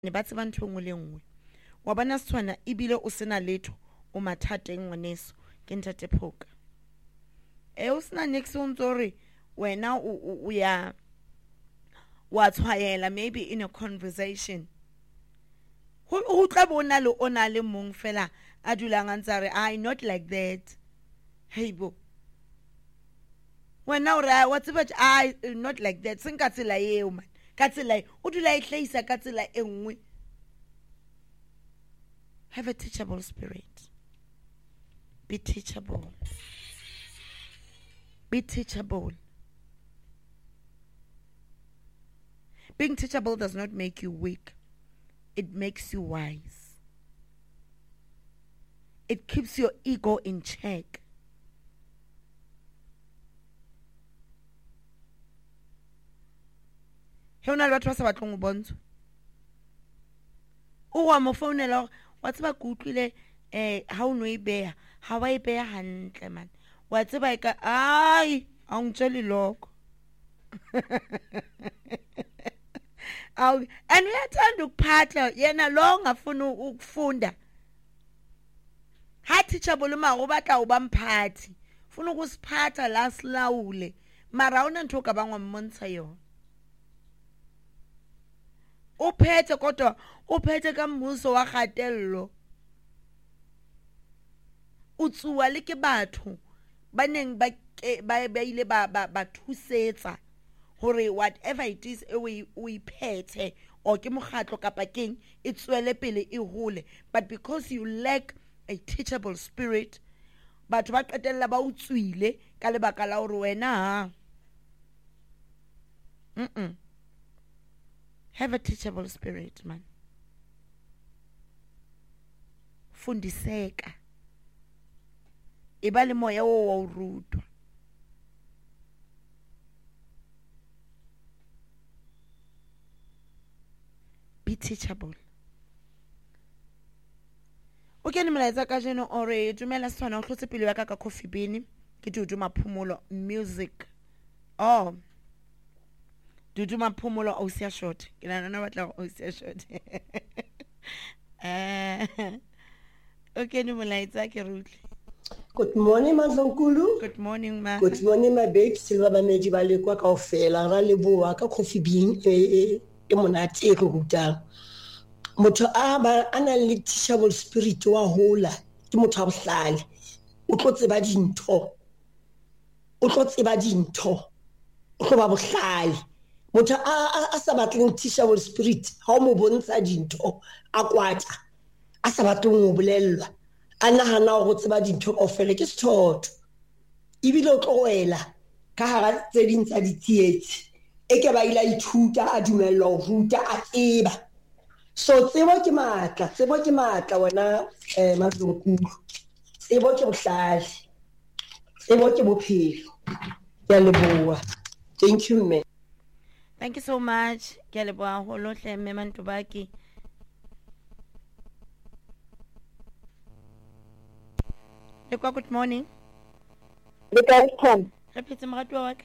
ne ba tseba ntho engwe le engwe wa bona Setswana ebile o sena letho o mathateng ngwaneso ke ntate Phoka o sena next o ntse re wena o ya wa tshwaela maybe in a conversation ho tla bona le ona le mong fela a dulang a ntse re I not like that hey bo wena o ra wa tseba I not like that seng ka tsela eo man ka tsela o dula e hlahisa ka tsela e nngwe. Have a teachable spirit. Be teachable. Be teachable. Being teachable does not make you weak. It makes you wise. It keeps your ego in check. He ona le batho ba sa batlong o bontsho. O wa mo founela wa tseba ke utlwile ha o no e beha ha wa e beha hantle man wa tseba ka ai a ngtshele loko aw and uyathanda ukuphatha yena lo ngafuna ukufunda ha teachable ma o batla o bamphathi ufuna ukusiphatha la silawule mara una ntho ka bangwa mmontsha yona uphethe kodwa uphethe ka mmuso wa kgatello utsuwa le ke batho ba neng ba ile ba thusetsa hore whatever it is o iphethe o ke mokgatlo kapa keng e tswele pele e hole but because you lack a teachable spirit batho ba qetella ba utswile ka lebaka la hore wena have a teachable spirit man fundiseka iba le moya wo wa urutwa be teachable okay ni melaetsa ka jeno ore dumela Setswana o hlotse pele wa ka coffee bean ke Dudu Maphumulo music Dudu Maphumulo o sia short ke nana batla o sia short okay ni molaetsa ke rutle. Good morning Madlonkulu. Good morning ma. Good morning my babe Silva Bamedi ba le kwa kaofela ra le boa ka coffee bean e monate e rutang motho a ba ana le teachable spirit wa hola ke motho a bohlale o tlo tseba dintho o tlo ba bohlale motho a sa batleng teachable spirit ha o mo bontsha dintho a kwata a sa batleng ho bolellwa a nahana go tseba dintho kaofela ke sethotho ebile o tloela ka hara tse ding tsa ditsietsi e ke ba ila ithuta a dumella ho ruta a tseba so tsebo ke matla wena Madlonkulu tsebo ke bohlale tsebo ke bophelo ya leboa. Thank you man. Thank you so much ke leboa ho lohle mme Mantobaki. Good morning. Repeat moratuwa wa ka.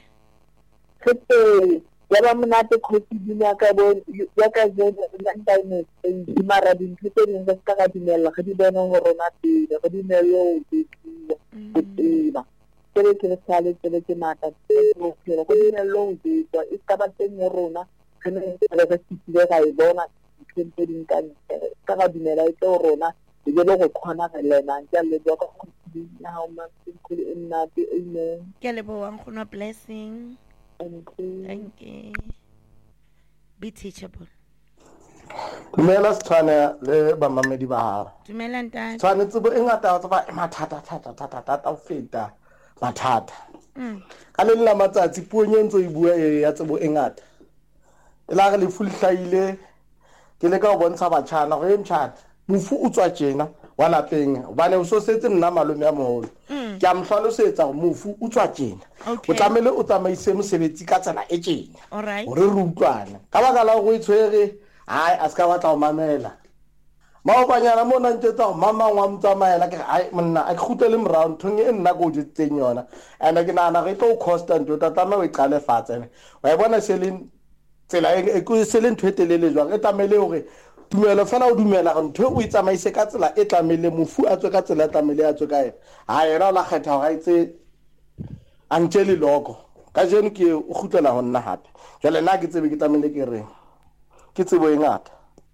Ya ba monate khosi dina ka bo ya ka zena ntane mara dintho tse ding tsa ka dinela ga di bona ho rona tse ga di nelo o tseba ke sale ke mata go di nelo o tseba e ka ba teng rona ke ne re tsitile ga e bona tse ding ka ga dinela e tlo rona e le go khona ga lena ntse le go ka now man include in that amen ke leboa ngkhona blessing. Thank you. Be teachable. Dumela Setswana le bamamedi ba hao. Dumela ntate. Setswana tsebo e ngata tsa ba mathata o feta mathata. Ka le nna matsatsi puo nyentso e bua ya tsebo e ngata. E la re le fulihlaile ke le ka o bontsha batjana go emtjhana mofu o tswa tjena wa lapeng bane o so setse nna malome ya moholo ke a mhlalosetsa mofu o tswa tjena o tlamele o tsamaise mosebetsi ka tsela e tjena alright re utlwana ka baka la go itshwere ai a ska batla o mamela maobanyana mona ntsetsa mama wa mtsamaela ke ai monna a khutele mround thong e nna go ditseng yona and ke nana re tlo constant o tatama o iqale fatse wa bona selin tsela e go selin thwetelele jwa re tamele hore dumelo fela o dumela go ntho o itsamaise ka tsela e tlamele mofu a tswe ka tsela e tlamele a tswe ka ena ha yena o la kgetha go gaitse a ntse le loko ka jeno ke o gutlela go nna hape jale nna ke tsebe ke tlamele ke reng ke tsebo e ngata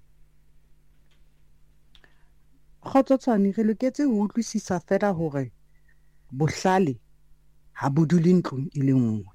Kgotsotswane re loketse ho utlwisisa fela hore bohlale ha bo dule ntlong e le nngwe